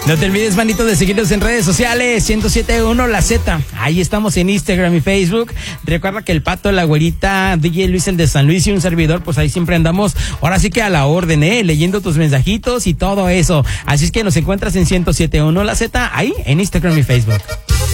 No te olvides, manito, de seguirnos en redes sociales, 107.1 La Z. Ahí estamos en Instagram y Facebook. Recuerda que el Pato, la güerita, DJ Luis, el de San Luis y un servidor, pues ahí siempre andamos, ahora sí que a la orden, leyendo tus mensajitos y todo eso. Así es que nos encuentras en 107.1 La Z, ahí en Instagram y Facebook.